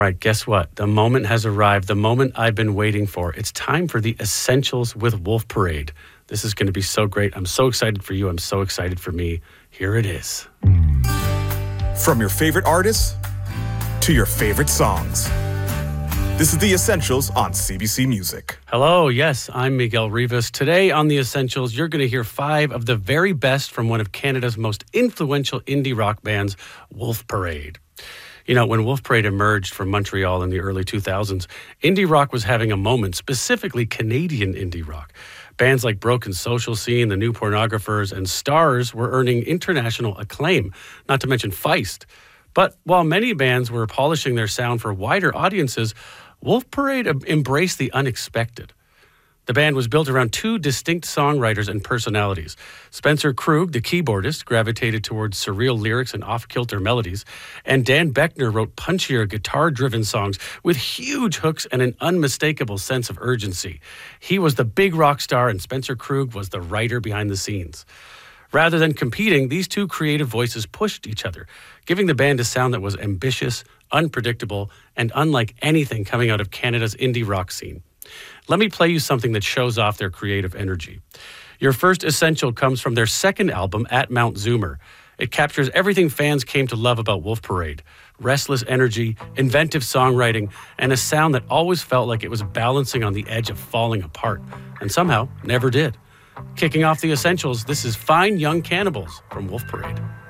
Right, guess what? The moment has arrived, the moment I've been waiting for. It's time for the Essentials with Wolf Parade. This is going to be so great. I'm so excited for you. I'm so excited for me. Here it is. From your favorite artists to your favorite songs. This is The Essentials on CBC Music. Hello, yes, I'm Miguel Rivas. Today on The Essentials, you're going to hear 5 of the very best from one of Canada's most influential indie rock bands, Wolf Parade. You know, when Wolf Parade emerged from Montreal in the early 2000s, indie rock was having a moment, specifically Canadian indie rock. Bands like Broken Social Scene, The New Pornographers, and Stars were earning international acclaim, not to mention Feist. But while many bands were polishing their sound for wider audiences, Wolf Parade embraced the unexpected. The band was built around 2 distinct songwriters and personalities. Spencer Krug, the keyboardist, gravitated towards surreal lyrics and off-kilter melodies, and Dan Beckner wrote punchier, guitar-driven songs with huge hooks and an unmistakable sense of urgency. He was the big rock star, and Spencer Krug was the writer behind the scenes. Rather than competing, these 2 creative voices pushed each other, giving the band a sound that was ambitious, unpredictable, and unlike anything coming out of Canada's indie rock scene. Let me play you something that shows off their creative energy. Your first essential comes from their second album, At Mount Zoomer. It captures everything fans came to love about Wolf Parade: restless energy, inventive songwriting, and a sound that always felt like it was balancing on the edge of falling apart, and somehow never did. Kicking off the essentials, this is Fine Young Cannibals from Wolf Parade.